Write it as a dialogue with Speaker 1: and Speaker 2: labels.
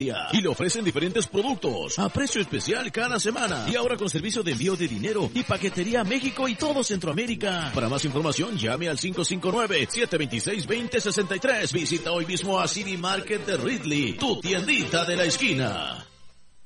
Speaker 1: y le ofrecen diferentes productos a precio especial cada semana. Y ahora con servicio de envío de dinero y paquetería a México y todo Centroamérica. Para más información, llame al 559-726-2063. Visita hoy mismo a City Market de Ridley, tu tiendita de la esquina.